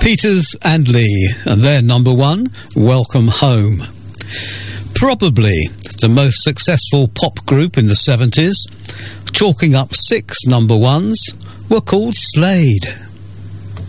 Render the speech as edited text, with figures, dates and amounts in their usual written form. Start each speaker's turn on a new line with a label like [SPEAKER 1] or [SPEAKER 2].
[SPEAKER 1] Peters and Lee, and their number one, Welcome Home. Probably the most successful pop group in the 70s, chalking up 6 number ones, were called Slade.